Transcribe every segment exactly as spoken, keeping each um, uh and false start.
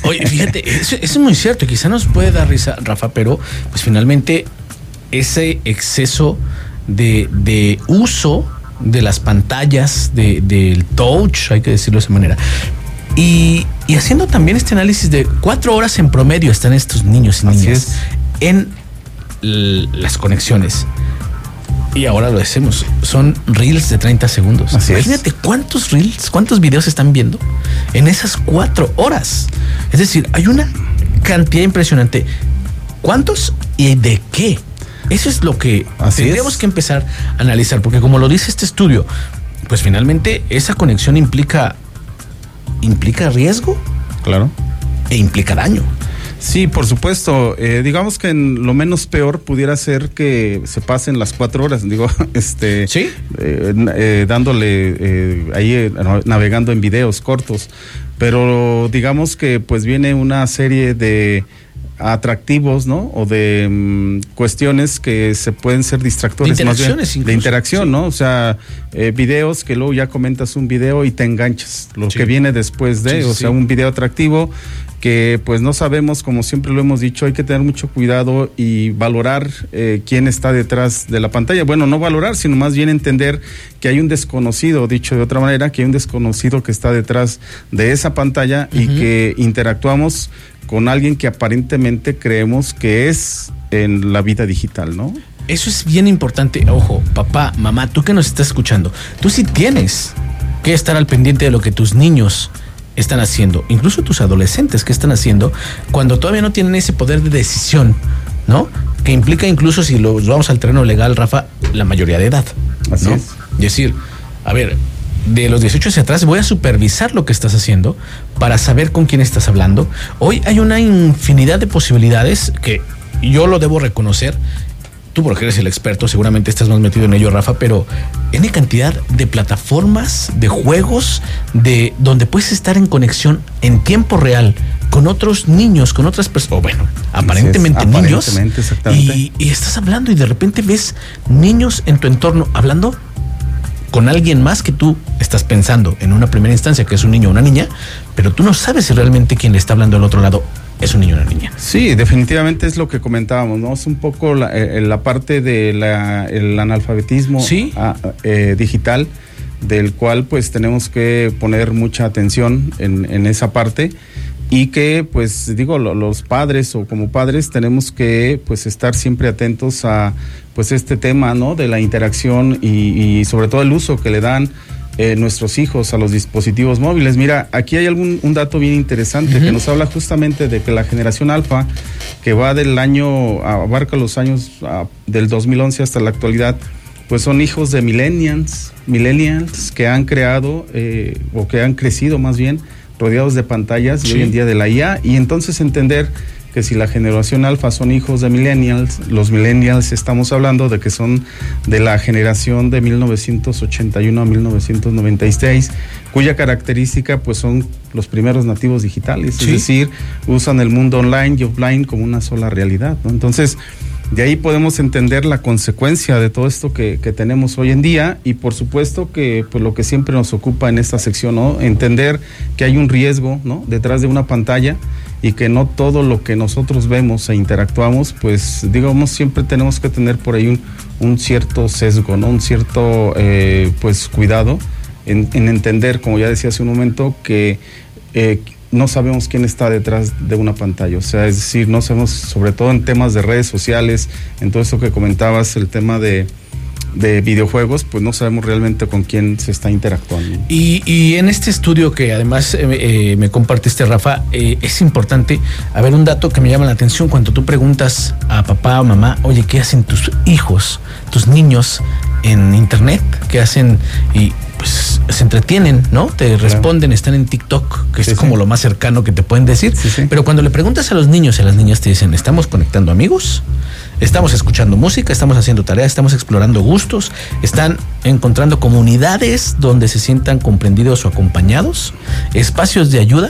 Oye, fíjate, eso, eso es muy cierto. Quizá nos puede dar risa, Rafa, pero pues finalmente ese exceso de, de uso de las pantallas, de, del touch, hay que decirlo de esa manera. Y, y haciendo también este análisis de cuatro horas en promedio están estos niños y niñas en l- las conexiones. Y ahora lo decimos, son reels de treinta segundos. Así Imagínate es. cuántos reels, cuántos videos están viendo en esas cuatro horas. Es decir, hay una cantidad impresionante. ¿Cuántos y de qué? Eso es lo que Así tendríamos es. que empezar a analizar, porque como lo dice este estudio, pues finalmente esa conexión implica, implica riesgo. Claro. E implica daño. Sí, por supuesto. Eh, digamos que en lo menos peor pudiera ser que se pasen las cuatro horas, digo, este, ¿Sí? eh, eh, dándole eh, ahí eh, navegando en videos cortos, pero digamos que pues viene una serie de atractivos, ¿no? O de um, cuestiones que se pueden ser distractores, de más bien incluso. de interacción, sí. ¿no? O sea, eh, videos que luego ya comentas un video y te enganchas, lo sí. que viene después de, sí, o sí. sea, un video atractivo que pues no sabemos, como siempre lo hemos dicho, hay que tener mucho cuidado y valorar eh, quién está detrás de la pantalla. Bueno, no valorar, sino más bien entender que hay un desconocido, dicho de otra manera, que hay un desconocido que está detrás de esa pantalla uh-huh. y que interactuamos con alguien que aparentemente creemos que es en la vida digital, ¿no? Eso es bien importante. Ojo, papá, mamá, tú que nos estás escuchando, tú sí tienes que estar al pendiente de lo que tus niños están haciendo, incluso tus adolescentes que están haciendo cuando todavía no tienen ese poder de decisión, ¿no? Que implica incluso, si lo vamos al terreno legal, Rafa, la mayoría de edad, Así ¿no? es. Decir, a ver, de los dieciocho hacia atrás voy a supervisar lo que estás haciendo para saber con quién estás hablando. Hoy hay una infinidad de posibilidades que yo lo debo reconocer. Tú, porque eres el experto, seguramente estás más metido en ello, Rafa, pero N cantidad de plataformas, de juegos, de donde puedes estar en conexión en tiempo real con otros niños, con otras personas, o bueno, aparentemente es, niños, aparentemente, exactamente. Y, y estás hablando y de repente ves niños en tu entorno hablando con alguien más que tú estás pensando en una primera instancia que es un niño o una niña, pero tú no sabes si realmente quien le está hablando al otro lado es un niño o una niña. Sí, definitivamente es lo que comentábamos, ¿no? Es un poco la, eh, la parte del de analfabetismo ¿Sí? a, eh, digital, del cual pues tenemos que poner mucha atención en, en esa parte, y que pues digo, lo, los padres o como padres tenemos que pues estar siempre atentos a pues este tema, ¿no? De la interacción y, y sobre todo el uso que le dan Eh, nuestros hijos a los dispositivos móviles. Mira, aquí hay algún un dato bien interesante uh-huh. que nos habla justamente de que la generación alfa, que va del año, abarca los años a, del dos mil once hasta la actualidad, pues son hijos de millennials, millennials que han creado eh, o que han crecido más bien rodeados de pantallas sí. y hoy en día de la I A, y entonces entender que si la generación alfa son hijos de millennials, los millennials estamos hablando de que son de la generación de mil novecientos ochenta y uno a mil novecientos noventa y seis, cuya característica pues son los primeros nativos digitales, sí. es decir, usan el mundo online y offline como una sola realidad, ¿no? Entonces, de ahí podemos entender la consecuencia de todo esto que, que tenemos hoy en día, y por supuesto que pues lo que siempre nos ocupa en esta sección, ¿no? Entender que hay un riesgo, ¿no? Detrás de una pantalla, y que no todo lo que nosotros vemos e interactuamos, pues digamos, siempre tenemos que tener por ahí un, un cierto sesgo, ¿no? Un cierto eh, pues cuidado en, en entender, como ya decía hace un momento, que eh, no sabemos quién está detrás de una pantalla. O sea, es decir, no sabemos, sobre todo en temas de redes sociales, en todo eso que comentabas, el tema de de videojuegos, pues no sabemos realmente con quién se está interactuando. Y, y en este estudio que además eh, eh, me compartiste, Rafa, eh, es importante, a ver, un dato que me llama la atención cuando tú preguntas a papá o mamá, oye, ¿qué hacen tus hijos, tus niños en internet? ¿Qué hacen? Y pues se entretienen, ¿no? Te responden, claro. Están en TikTok, que sí, es como sí. lo más cercano que te pueden decir. Sí, sí. Pero cuando le preguntas a los niños y a las niñas te dicen, estamos conectando amigos, estamos escuchando música, estamos haciendo tareas, estamos explorando gustos, están encontrando comunidades donde se sientan comprendidos o acompañados, espacios de ayuda,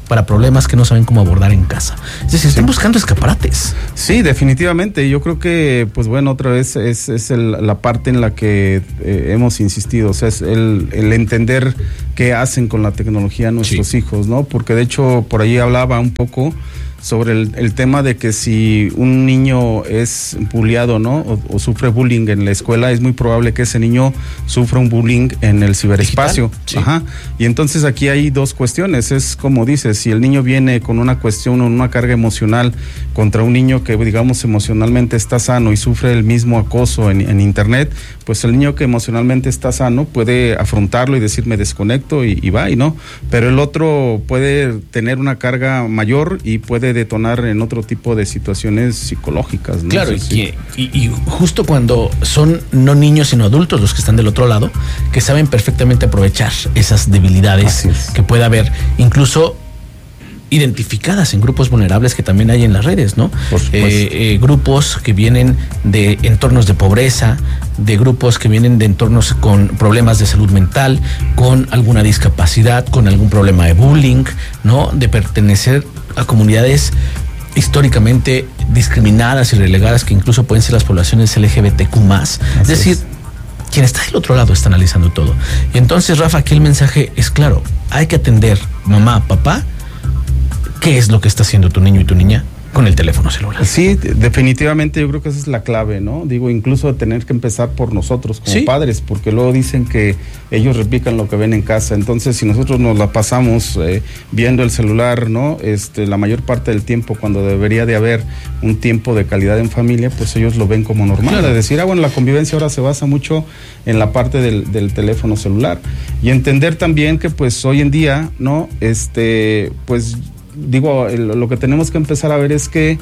para problemas que no saben cómo abordar en casa. Es decir, están sí. buscando escaparates. Sí, definitivamente. Yo creo que, pues bueno, otra vez es, es el, la parte en la que eh, hemos insistido, o sea, es el, el entender qué hacen con la tecnología nuestros sí. hijos, ¿no? Porque de hecho, por ahí hablaba un poco sobre el, el tema de que si un niño es bulleado, ¿no? O, o sufre bullying en la escuela, es muy probable que ese niño sufra un bullying en el ciberespacio. Sí. Ajá. Y entonces aquí hay dos cuestiones. Es como dices, si el niño viene con una cuestión o una carga emocional contra un niño que, digamos, emocionalmente está sano y sufre el mismo acoso en, en internet, pues el niño que emocionalmente está sano puede afrontarlo y decir me desconecto y, y va, y no. Pero el otro puede tener una carga mayor y puede detonar en otro tipo de situaciones psicológicas, ¿no? Claro, sí, y, y, y justo cuando son no niños sino adultos los que están del otro lado, que saben perfectamente aprovechar esas debilidades que pueda haber, incluso identificadas en grupos vulnerables que también hay en las redes, ¿no? Eh, eh, grupos que vienen de entornos de pobreza, de grupos que vienen de entornos con problemas de salud mental, con alguna discapacidad, con algún problema de bullying, ¿no? De pertenecer a comunidades históricamente discriminadas y relegadas, que incluso pueden ser las poblaciones L G B T Q más. Es decir, quien está del otro lado está analizando todo. Y entonces, Rafa, aquí el mensaje es claro. Hay que atender, mamá, papá, ¿qué es lo que está haciendo tu niño y tu niña con el teléfono celular? Sí, definitivamente yo creo que esa es la clave, ¿no? Digo, incluso tener que empezar por nosotros como ¿Sí? padres, porque luego dicen que ellos replican lo que ven en casa. Entonces, si nosotros nos la pasamos eh, viendo el celular, ¿no? Este, la mayor parte del tiempo, cuando debería de haber un tiempo de calidad en familia, pues ellos lo ven como normal. Claro. Es decir, ah, bueno, la convivencia ahora se basa mucho en la parte del, del teléfono celular. Y entender también que, pues, hoy en día, ¿no? Este, pues, digo, el, lo que tenemos que empezar a ver es que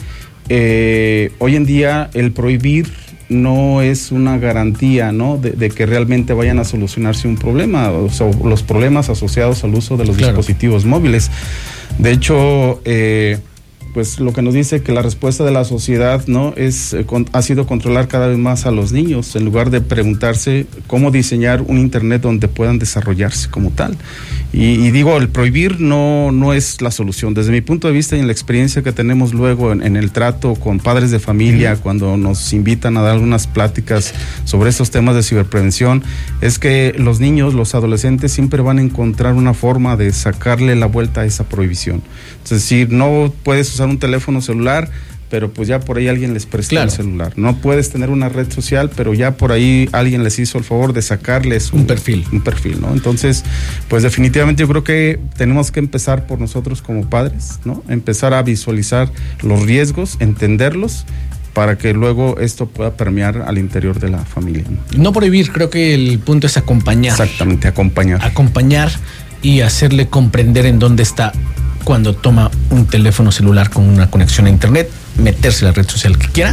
eh, hoy en día el prohibir no es una garantía, ¿no? De, de que realmente vayan a solucionarse un problema, o sea, los problemas asociados al uso de los claro. dispositivos móviles. De hecho, eh, pues lo que nos dice que la respuesta de la sociedad, ¿no? es eh, con, ha sido controlar cada vez más a los niños, en lugar de preguntarse cómo diseñar un internet donde puedan desarrollarse como tal. Y, y digo, el prohibir no, no es la solución. Desde mi punto de vista y en la experiencia que tenemos luego en, en el trato con padres de familia, uh-huh. cuando nos invitan a dar algunas pláticas sobre estos temas de ciberprevención, es que los niños, los adolescentes siempre van a encontrar una forma de sacarle la vuelta a esa prohibición. Es decir, no puedes usar un teléfono celular, pero pues ya por ahí alguien les prestó claro. el celular. No puedes tener una red social, pero ya por ahí alguien les hizo el favor de sacarles un, un perfil. Un perfil, ¿no? Entonces, pues definitivamente yo creo que tenemos que empezar por nosotros como padres, ¿no? Empezar a visualizar los riesgos, entenderlos, para que luego esto pueda permear al interior de la familia, ¿no? No prohibir, creo que el punto es acompañar. Exactamente, acompañar. Acompañar y hacerle comprender en dónde está cuando toma un teléfono celular con una conexión a internet, meterse a la red social que quiera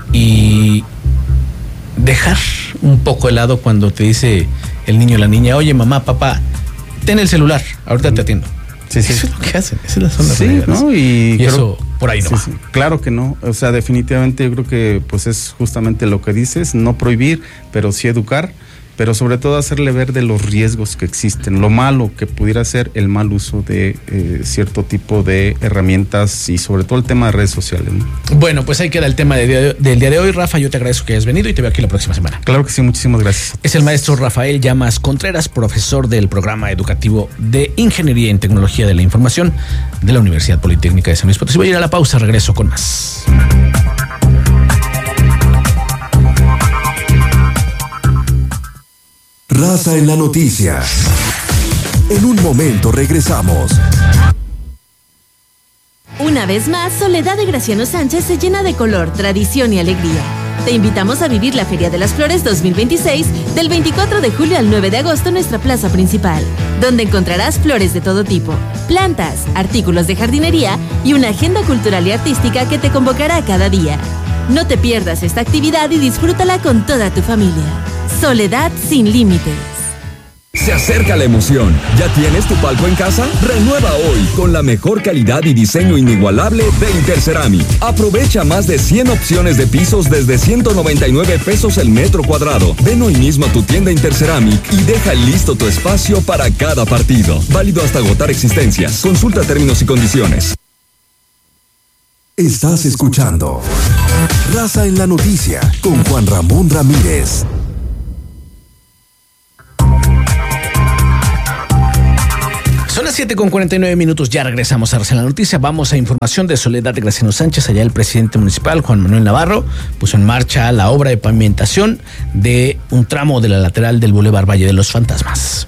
y dejar un poco de lado cuando te dice el niño o la niña, oye mamá, papá, ten el celular, ahorita te atiendo. Sí, sí. Eso es lo que hacen, esas son las sí, realidades. ¿no? Y, y creo, eso por ahí no sí, va. Sí. Claro que no, o sea, definitivamente yo creo que pues es justamente lo que dices, no prohibir, pero sí educar, pero sobre todo hacerle ver de los riesgos que existen, lo malo que pudiera ser el mal uso de eh, cierto tipo de herramientas y sobre todo el tema de redes sociales, ¿no? Bueno, pues ahí queda el tema de día de, del día de hoy. Rafa, yo te agradezco que hayas venido y te veo aquí la próxima semana. Claro que sí, muchísimas gracias. Es el maestro Rafael Llamas Contreras, profesor del programa educativo de Ingeniería en Tecnología de la Información de la Universidad Politécnica de San Luis Potosí. Voy a ir a la pausa, regreso con más. Raza en la noticia. En un momento regresamos. Una vez más, Soledad de Graciano Sánchez se llena de color, tradición y alegría. Te invitamos a vivir la Feria de las Flores dos mil veintiséis del veinticuatro de julio al nueve de agosto en nuestra plaza principal, donde encontrarás flores de todo tipo, plantas, artículos de jardinería y una agenda cultural y artística que te convocará cada día. No te pierdas esta actividad y disfrútala con toda tu familia. Soledad sin límites. Se acerca la emoción. ¿Ya tienes tu palco en casa? Renueva hoy con la mejor calidad y diseño inigualable de Interceramic. Aprovecha más de cien opciones de pisos desde ciento noventa y nueve pesos el metro cuadrado. Ven hoy mismo a tu tienda Interceramic y deja listo tu espacio para cada partido. Válido hasta agotar existencias. Consulta términos y condiciones. Estás escuchando Raza en la Noticia con Juan Ramón Ramírez. Son las siete con cuarenta y nueve minutos, ya regresamos a Raza en la Noticia. Vamos a información de Soledad de Graciano Sánchez. Allá el presidente municipal, Juan Manuel Navarro, puso en marcha la obra de pavimentación de un tramo de la lateral del Boulevard Valle de los Fantasmas.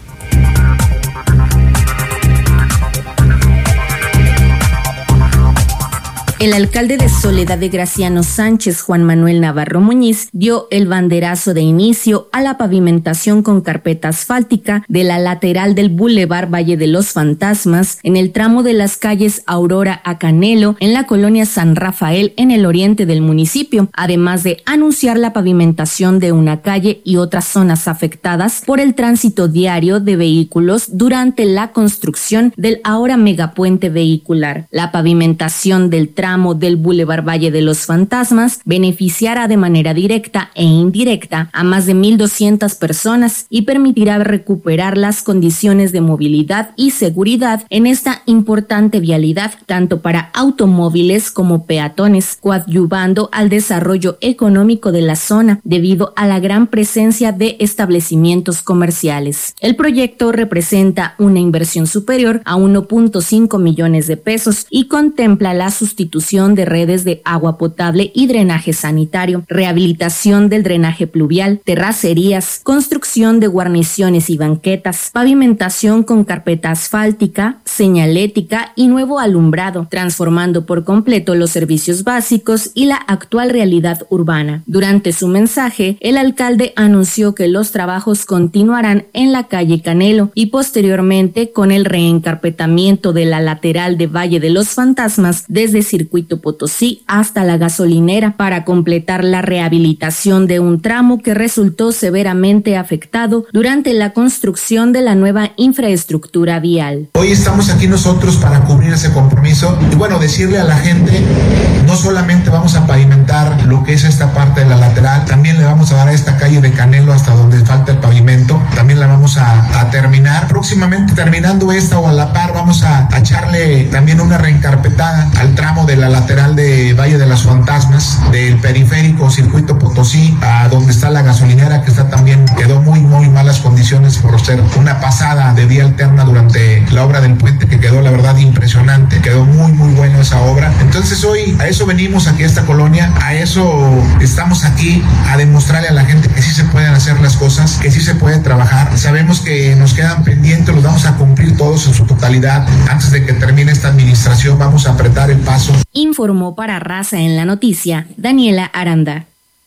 El alcalde de Soledad de Graciano Sánchez, Juan Manuel Navarro Muñiz, dio el banderazo de inicio a la pavimentación con carpeta asfáltica de la lateral del Boulevard Valle de los Fantasmas en el tramo de las calles Aurora a Canelo en la colonia San Rafael en el oriente del municipio, además de anunciar la pavimentación de una calle y otras zonas afectadas por el tránsito diario de vehículos durante la construcción del ahora megapuente vehicular. La pavimentación del tramo del Boulevard Valle de los Fantasmas beneficiará de manera directa e indirecta a más de mil doscientas personas y permitirá recuperar las condiciones de movilidad y seguridad en esta importante vialidad, tanto para automóviles como peatones, coadyuvando al desarrollo económico de la zona debido a la gran presencia de establecimientos comerciales. El proyecto representa una inversión superior a uno punto cinco millones de pesos y contempla la sustitución de redes de agua potable y drenaje sanitario, rehabilitación del drenaje pluvial, terracerías, construcción de guarniciones y banquetas, pavimentación con carpeta asfáltica, señalética y nuevo alumbrado, transformando por completo los servicios básicos y la actual realidad urbana. Durante su mensaje, el alcalde anunció que los trabajos continuarán en la calle Canelo y posteriormente con el reencarpetamiento de la lateral de Valle de los Fantasmas desde Circuito Potosí hasta la gasolinera para completar la rehabilitación de un tramo que resultó severamente afectado durante la construcción de la nueva infraestructura vial. Hoy estamos aquí nosotros para cubrir ese compromiso y bueno, decirle a la gente, no solamente vamos a pavimentar lo que es esta parte de la lateral, también le vamos a dar a esta calle de Canelo hasta donde falta el pavimento, también la vamos a, a terminar. Próximamente terminando esta o a la par vamos a, a echarle también una reencarpetada al tramo de la lateral de Valle de las Fantasmas, del periférico Circuito Potosí, a donde está la gasolinera que está también, quedó muy muy malas condiciones por ser una pasada de vía alterna durante la obra del puente que quedó la verdad impresionante, quedó muy muy bueno esa obra. Entonces hoy a eso venimos aquí a esta colonia, a eso estamos aquí, a demostrarle a la gente que sí se pueden hacer las cosas, que sí se puede trabajar. Sabemos que nos quedan pendientes, los vamos a cumplir todos en su totalidad. Antes de que termine esta administración vamos a apretar el paso. Informó para Raza en la Noticia, Daniela Aranda.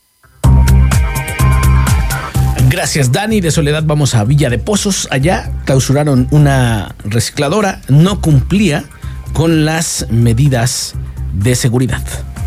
Gracias, Dani. De Soledad vamos a Villa de Pozos. Allá clausuraron una recicladora, no cumplía con las medidas de seguridad.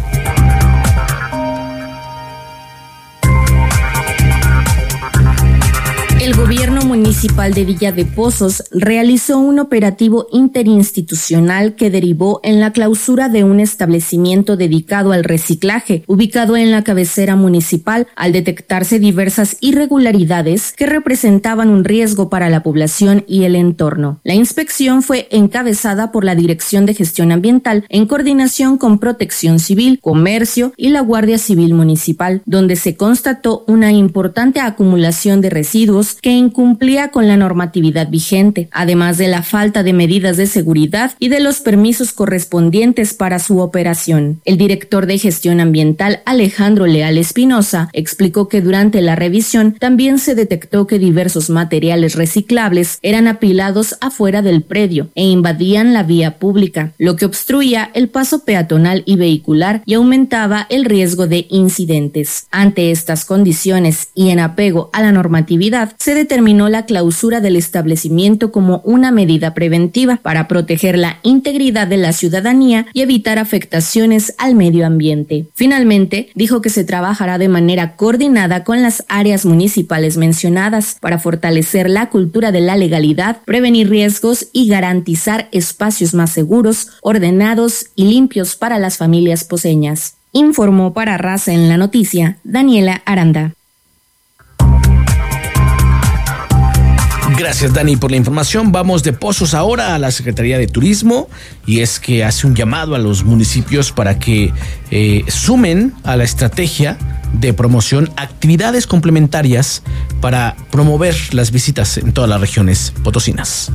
El gobierno municipal de Villa de Pozos realizó un operativo interinstitucional que derivó en la clausura de un establecimiento dedicado al reciclaje, ubicado en la cabecera municipal, al detectarse diversas irregularidades que representaban un riesgo para la población y el entorno. La inspección fue encabezada por la Dirección de Gestión Ambiental en coordinación con Protección Civil, Comercio y la Guardia Civil Municipal, donde se constató una importante acumulación de residuos que incumplía con la normatividad vigente, además de la falta de medidas de seguridad y de los permisos correspondientes para su operación. El director de Gestión Ambiental, Alejandro Leal Espinosa, explicó que durante la revisión también se detectó que diversos materiales reciclables eran apilados afuera del predio e invadían la vía pública, lo que obstruía el paso peatonal y vehicular y aumentaba el riesgo de incidentes. Ante estas condiciones y en apego a la normatividad, se se determinó la clausura del establecimiento como una medida preventiva para proteger la integridad de la ciudadanía y evitar afectaciones al medio ambiente. Finalmente, dijo que se trabajará de manera coordinada con las áreas municipales mencionadas para fortalecer la cultura de la legalidad, prevenir riesgos y garantizar espacios más seguros, ordenados y limpios para las familias poceñas. Informó para Raza en la Noticia, Daniela Aranda. Gracias, Dani, por la información. Vamos de Pozos ahora a la Secretaría de Turismo, y es que hace un llamado a los municipios para que eh, sumen a la estrategia de promoción actividades complementarias para promover las visitas en todas las regiones potosinas.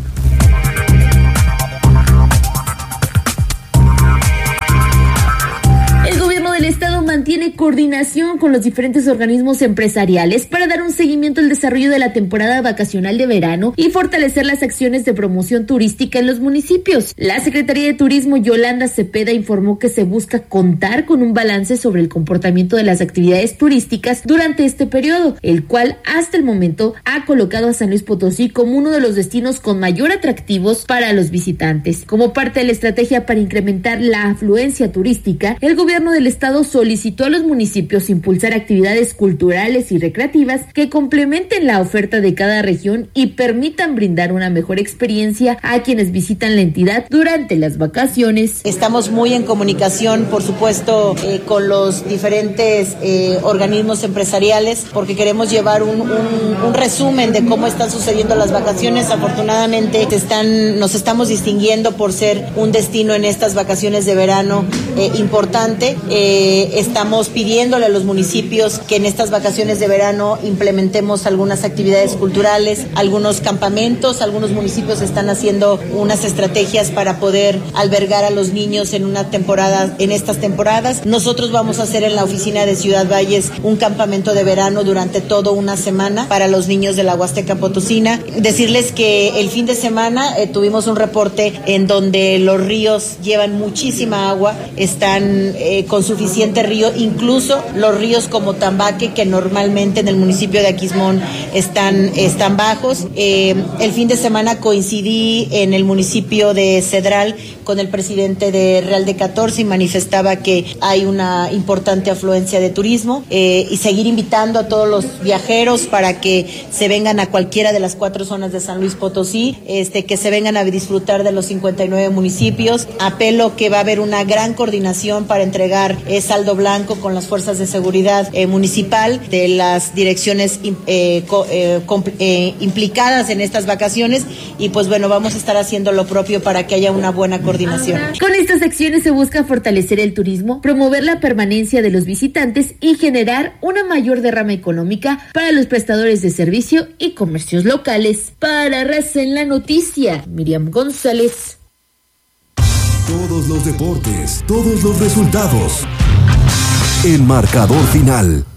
El Estado mantiene coordinación con los diferentes organismos empresariales para dar un seguimiento al desarrollo de la temporada vacacional de verano y fortalecer las acciones de promoción turística en los municipios. La Secretaría de Turismo, Yolanda Cepeda, informó que se busca contar con un balance sobre el comportamiento de las actividades turísticas durante este periodo, el cual hasta el momento ha colocado a San Luis Potosí como uno de los destinos con mayor atractivos para los visitantes. Como parte de la estrategia para incrementar la afluencia turística, el gobierno del estado solicitó a los municipios impulsar actividades culturales y recreativas que complementen la oferta de cada región y permitan brindar una mejor experiencia a quienes visitan la entidad durante las vacaciones. Estamos muy en comunicación, por supuesto, eh, con los diferentes eh, organismos empresariales, porque queremos llevar un, un, un resumen de cómo están sucediendo las vacaciones. Afortunadamente están, nos estamos distinguiendo por ser un destino en estas vacaciones de verano eh, importante. Eh, estamos pidiéndole a los municipios que en estas vacaciones de verano implementemos algunas actividades culturales, algunos campamentos. Algunos municipios están haciendo unas estrategias para poder albergar a los niños en una temporada, en estas temporadas. Nosotros vamos a hacer en la oficina de Ciudad Valles un campamento de verano durante toda una semana para los niños de la Huasteca Potosina. Decirles que el fin de semana eh, tuvimos un reporte en donde los ríos llevan muchísima agua, están eh, con suficiente río, incluso los ríos como Tambaque, que normalmente en el municipio de Aquismón están, están bajos. Eh, el fin de semana coincidí en el municipio de Cedral con el presidente de Real de catorce y manifestaba que hay una importante afluencia de turismo eh, y seguir invitando a todos los viajeros para que se vengan a cualquiera de las cuatro zonas de San Luis Potosí, este, que se vengan a disfrutar de los cincuenta y nueve municipios. Apelo que va a haber una gran coordinación para entregar eh, saldo blanco con las fuerzas de seguridad eh, municipal de las direcciones eh, co, eh, eh, implicadas en estas vacaciones, y pues bueno, vamos a estar haciendo lo propio para que haya una buena coordinación. Con estas acciones se busca fortalecer el turismo, promover la permanencia de los visitantes y generar una mayor derrama económica para los prestadores de servicio y comercios locales. Para Raza en la Noticia, Miriam González. Todos los deportes, todos los resultados. El marcador final.